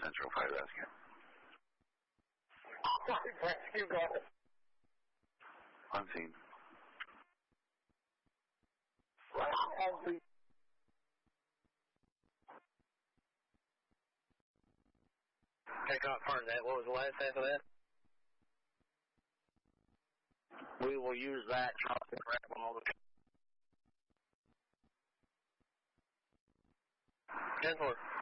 Central Fire Rescue. Rescue, go. On scene. I confirmed that. What was the last half of that? We will use that truck to grab all the... 10-4.